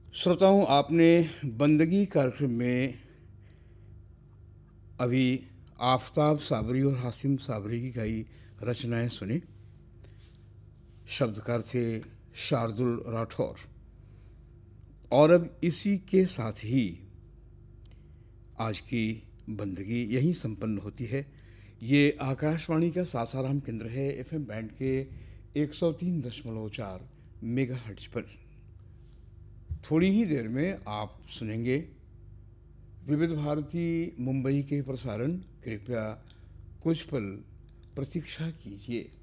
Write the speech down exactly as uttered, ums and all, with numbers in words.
श्रोताओं, आपने बंदगी कार्यक्रम में अभी आफताब साबरी और हासिम साबरी की कई रचनाएं सुनी। शब्दकार थे शार्दुल राठौर। और अब इसी के साथ ही आज की बंदगी यहीं संपन्न होती है। ये आकाशवाणी का सासाराम केंद्र है, एफएम बैंड के एक सौ तीन दशमलव चार मेगा हर्ट्ज पर। थोड़ी ही देर में आप सुनेंगे विविध भारती मुंबई के प्रसारण। कृपया कुछ पल प्रतीक्षा कीजिए।